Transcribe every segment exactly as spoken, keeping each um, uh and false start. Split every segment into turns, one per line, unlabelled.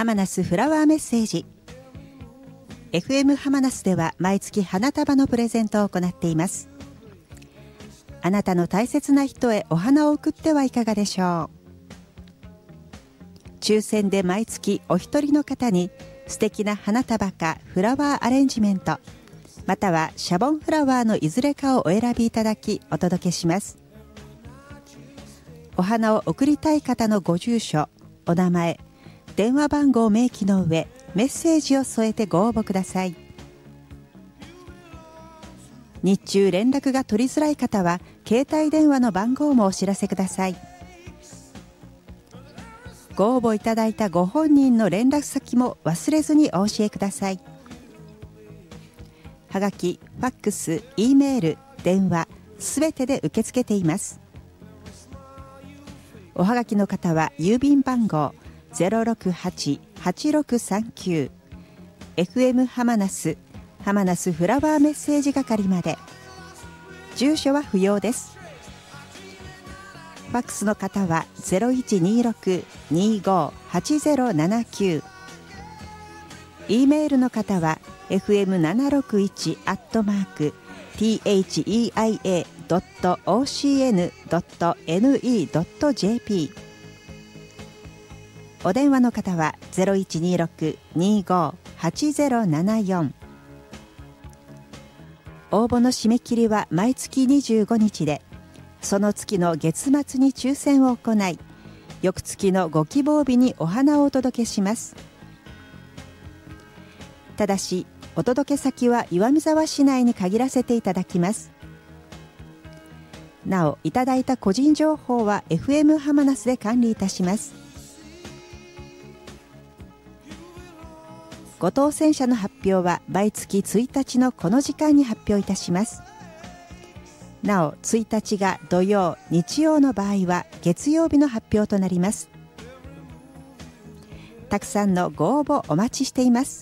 ハマナスフラワーメッセージ。 エフエム ハマナスでは毎月花束のプレゼントを行っています。あなたの大切な人へお花を贈ってはいかがでしょう。抽選で毎月お一人の方に素敵な花束かフラワーアレンジメント、またはシャボンフラワーのいずれかをお選びいただきお届けします。お花を贈りたい方のご住所、お名前、電話番号を明記の上、メッセージを添えてご応募ください。日中連絡が取りづらい方は携帯電話の番号もお知らせください。ご応募いただいたご本人の連絡先も忘れずにお教えください。はがき、ファックス、Eメール、電話すべてで受け付けています。おはがきの方は郵便番号 ゼロろくはち はちろくさんきゅう エフエム ハマナスハマナスフラワーメッセージ係まで。住所は不要です。ファックスの方は ゼロいちにろく にご はちゼロななきゅう、 E メールの方は エフエムななろくいち アットマーク ティーエイチイーアイエー ドット オーシーエヌ ドット エヌイー ドット ジェーピー、 お電話の方は ゼロいちにろく にご はちゼロななよん。応募の締め切りは毎月にじゅうごにちで、その月の月末に抽選を行い、翌月のご希望日にお花をお届けします。ただし、お届け先は岩見沢市内に限らせていただきます。なお、いただいた個人情報は エフエム ハマナスで管理いたします。ご当選者の発表は毎月ついたちのこの時間に発表いたします。なお、ついたちが土曜、日曜の場合は月曜日の発表となります。たくさんのご応募お待ちしています。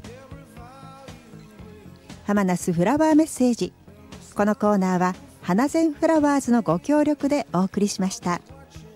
ハマナスフラワーメッセージ。このコーナーは花善フラワーズのご協力でお送りしました。